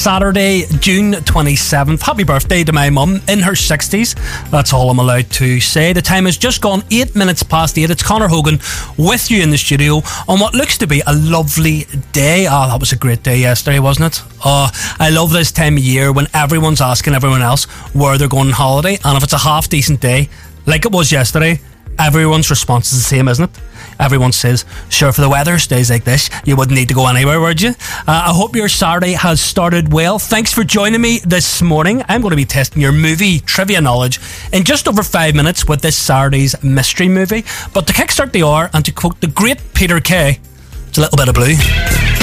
Saturday, June 27th. Happy birthday to my mum in her 60s. That's all I'm allowed to say. The time has just gone 8 minutes past 8. It's Conor Hogan with you in the studio on what looks to be a lovely day. Oh, that was a great day yesterday, wasn't it? Oh, I love this time of year when everyone's asking everyone else where they're going on holiday, and if it's a half decent day, like it was yesterday, everyone's response is the same, isn't it? Everyone says, sure, for the weather stays like this, you wouldn't need to go anywhere, would you? I hope your Saturday has started well. Thanks for joining me this morning. I'm going to be testing your movie trivia knowledge in just over 5 minutes with this Saturday's mystery movie. But to kickstart the hour, and to quote the great Peter Kay, it's a little bit of blue.